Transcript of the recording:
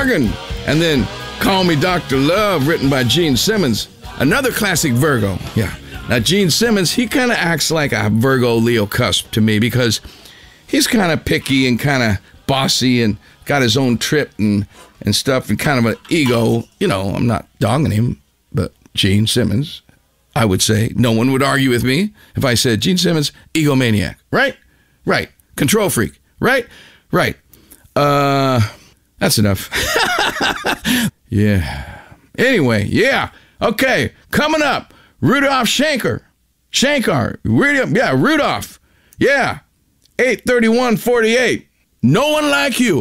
bargain. And then Call Me Dr. Love, written by Gene Simmons, another classic Virgo. Yeah. Now, Gene Simmons, he kind of acts like a Virgo-Leo cusp to me because he's kind of picky and kind of bossy and got his own trip and stuff and kind of an ego. You know, I'm not dogging him, but Gene Simmons, I would say, no one would argue with me if I said Gene Simmons, egomaniac, right? Right. Control freak, right? Right. That's enough. Yeah. Anyway, yeah. Okay, coming up, Rudolph Shankar. Rudolph. Yeah. 8/31/48. No one like you.